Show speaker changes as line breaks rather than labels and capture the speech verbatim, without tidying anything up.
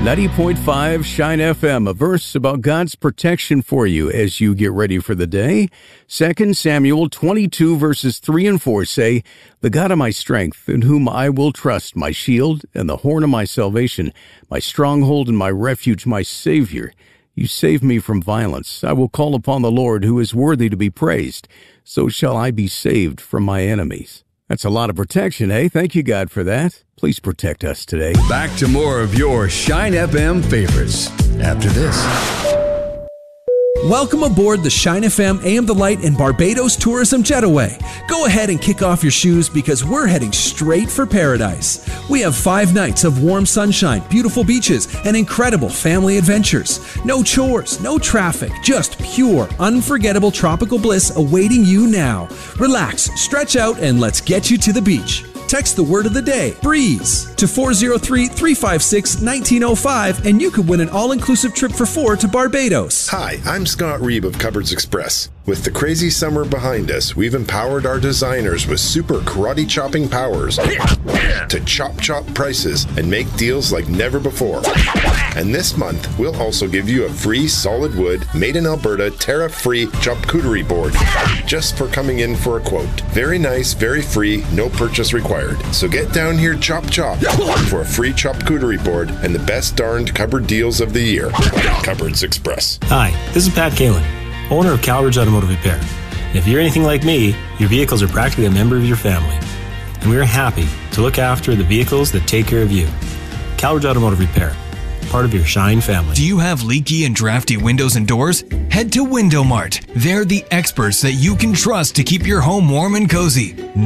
ninety point five Shine F M, a verse about God's protection for you as you get ready for the day. Second Samuel twenty-two, verses three and four say, "The God of my strength, in whom I will trust, my shield and the horn of my salvation, my stronghold and my refuge, my Savior. You save me from violence. I will call upon the Lord, who is worthy to be praised. So shall I be saved from my enemies." That's a lot of protection, eh? Thank you, God, for that. Please protect us today.
Back to more of your Shine F M favorites after this.
Welcome aboard the Shine F M A M The Light and Barbados Tourism Jetaway. Go ahead and kick off your shoes because we're heading straight for paradise. We have five nights of warm sunshine, beautiful beaches, and incredible family adventures. No chores, no traffic, just pure, unforgettable tropical bliss awaiting you now. Relax, stretch out, and let's get you to the beach. Text the word of the day, BREEZE, to four oh three, three five six, one nine oh five, and you could win an all-inclusive trip for four to Barbados.
Hi, I'm Scott Reeb of Cupboards Express. With the crazy summer behind us, we've empowered our designers with super karate chopping powers to chop chop prices and make deals like never before. And this month, we'll also give you a free solid wood, made in Alberta, Terra-free charcuterie board just for coming in for a quote. Very nice, very free, no purchase required. So get down here, chop chop, for a free charcuterie board and the best darned cupboard deals of the year. Cupboards Express.
Hi, this is Pat Kalin, owner of Calridge Automotive Repair. And if you're anything like me, your vehicles are practically a member of your family. And we're happy to look after the vehicles that take care of you. Calridge Automotive Repair, part of your Shine family.
Do you have leaky and drafty windows and doors? Head to Window Mart. They're the experts that you can trust to keep your home warm and cozy.